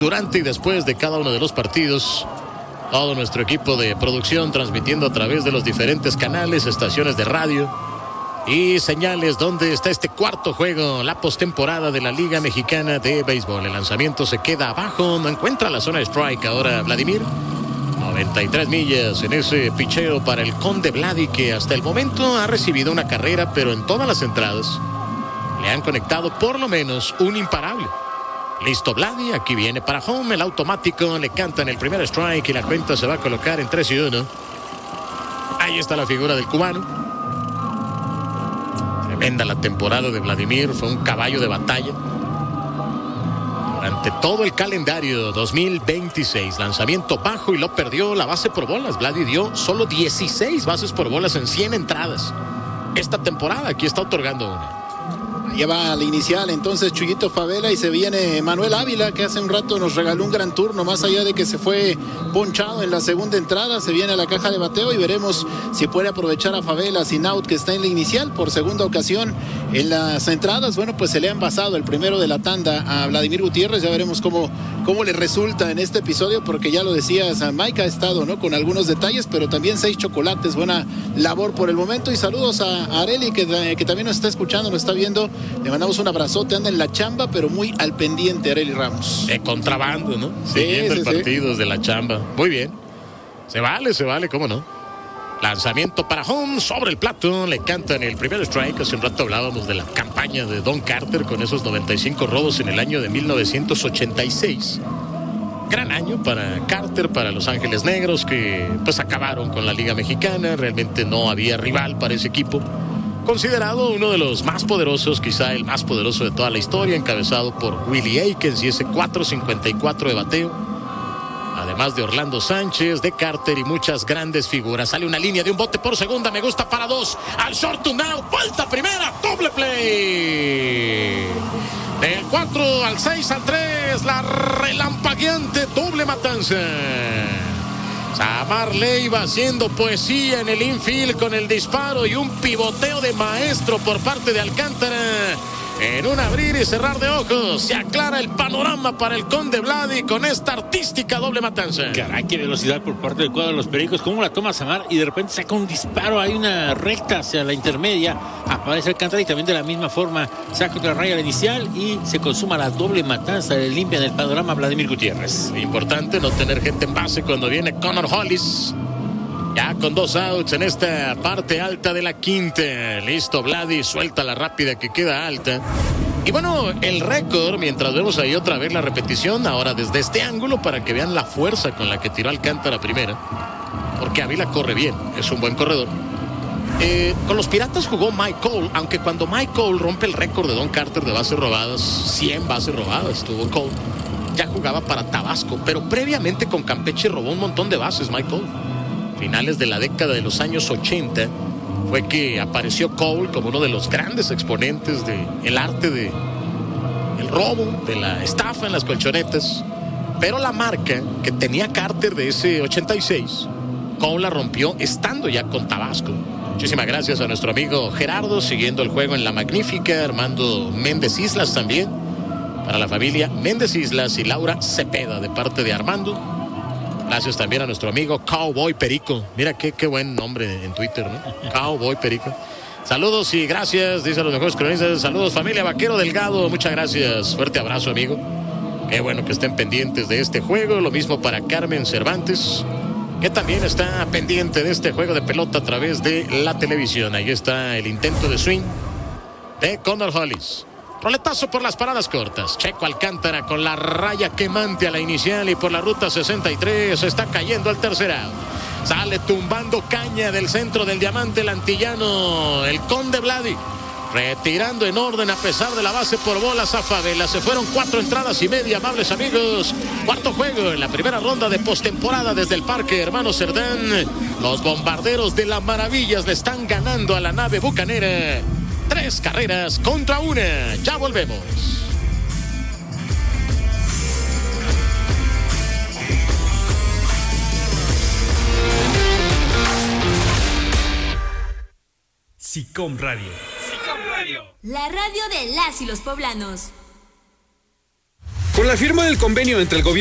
Durante y después de cada uno de los partidos, todo nuestro equipo de producción transmitiendo a través de los diferentes canales, estaciones de radio y señales donde está este cuarto juego, la postemporada de la Liga Mexicana de Béisbol. El lanzamiento se queda abajo, no encuentra la zona de strike ahora Vladimir. 93 millas en ese picheo para el Conde Vladi, que hasta el momento ha recibido una carrera, pero en todas las entradas le han conectado por lo menos un imparable. Listo Vladi, aquí viene para home, el automático, le cantan el primer strike y la cuenta se va a colocar en 3-1. Ahí está la figura del cubano. Tremenda la temporada de Vladimir, fue un caballo de batalla. Durante todo el calendario 2026, lanzamiento bajo y lo perdió la base por bolas. Vladi dio solo 16 bases por bolas en 100 entradas. Esta temporada aquí está otorgando una. Lleva la inicial entonces Chuyito Favela y se viene Manuel Ávila, que hace un rato nos regaló un gran turno, más allá de que se fue ponchado en la segunda entrada, se viene a la caja de bateo y veremos si puede aprovechar a Favela sin out, que está en la inicial por segunda ocasión en las entradas. Bueno, pues se le ha envasado el primero de la tanda a Vladimir Gutiérrez, ya veremos cómo le resulta en este episodio, porque ya lo decías, Mike ha estado, ¿no?, con algunos detalles, pero también 6 chocolates, buena labor por el momento. Y saludos a Areli, que también nos está escuchando, nos está viendo. Le mandamos un abrazote, anda en la chamba, pero muy al pendiente, Areli Ramos. De contrabando, ¿no? Siguiendo el partido desde la chamba. Muy bien. Se vale, cómo no. Lanzamiento para home, sobre el plato, le cantan el primer strike. Hace un rato hablábamos de la campaña de Don Carter con esos 95 robos en el año de 1986. Gran año para Carter, para Los Ángeles Negros, que pues acabaron con la Liga Mexicana. Realmente no había rival para ese equipo. Considerado uno de los más poderosos, quizá el más poderoso de toda la historia, encabezado por Willie Aikens y ese 4.54 de bateo. Además de Orlando Sánchez, de Carter y muchas grandes figuras. Sale una línea de un bote por segunda, me gusta para 2. Al short to now, vuelta primera, doble play. Del 4 al 6 al 3, la relampagueante doble matanza. Samar Leiva haciendo poesía en el infield con el disparo y un pivoteo de maestro por parte de Alcántara. En un abrir y cerrar de ojos se aclara el panorama para el Conde Vladi con esta artística doble matanza. Caray, qué velocidad por parte del cuadro de los Pericos. ¿Cómo la toma Samar? Y de repente saca un disparo. Hay una recta hacia la intermedia. Aparece Alcántara y también de la misma forma saca otra raya la inicial y se consuma la doble matanza. Le limpian el panorama a Vladimir Gutiérrez. Importante no tener gente en base cuando viene Connor Hollis. Ya con 2 outs en esta parte alta de la quinta. Listo, Vladi, suelta la rápida que queda alta. Y bueno, el récord, mientras vemos ahí otra vez la repetición, ahora desde este ángulo para que vean la fuerza con la que tiró Alcántara primera. Porque Ávila corre bien, es un buen corredor. Con los Piratas jugó Mike Cole, aunque cuando Mike Cole rompe el récord de Don Carter de bases robadas, 100 bases robadas tuvo Cole, ya jugaba para Tabasco, pero previamente con Campeche robó un montón de bases Mike Cole. Finales de la década de los años 80 fue que apareció Cole como uno de los grandes exponentes del arte del robo, de la estafa en las colchonetas. Pero la marca que tenía Carter de ese 86, Cole la rompió estando ya con Tabasco. Muchísimas gracias a nuestro amigo Gerardo, siguiendo el juego en La Magnífica, Armando Méndez Islas también, para la familia Méndez Islas y Laura Cepeda de parte de Armando. Gracias también a nuestro amigo Cowboy Perico. Mira qué buen nombre en Twitter, ¿no? Cowboy Perico. Saludos y gracias, dice los mejores cronistas. Saludos, familia Vaquero Delgado. Muchas gracias. Fuerte abrazo, amigo. Qué bueno que estén pendientes de este juego. Lo mismo para Carmen Cervantes, que también está pendiente de este juego de pelota a través de la televisión. Ahí está el intento de swing de Connor Hollis. Roletazo por las paradas cortas. Checo Alcántara con la raya quemante a la inicial y por la ruta 63 está cayendo al tercer out. Sale tumbando caña del centro del diamante el antillano, el Conde Vladi. Retirando en orden a pesar de la base por bolas a Favela. Se fueron 4 entradas y media, amables amigos. Cuarto juego en la primera ronda de postemporada desde el Parque Hermano Cerdán. Los bombarderos de las maravillas le están ganando a la nave bucanera. 3 carreras contra 1. Ya volvemos. SICOM Radio. La radio de las y los poblanos. Con la firma del convenio entre el gobierno